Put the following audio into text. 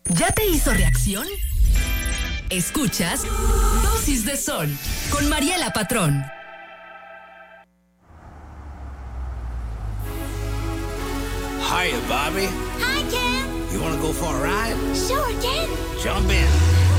¿Ya te hizo reacción? Escuchas Dosis de Sol con Mariela Patrón. Hiya, Bobby. Hi, Ken. You want to go for a ride? Sure, Ken. Jump in.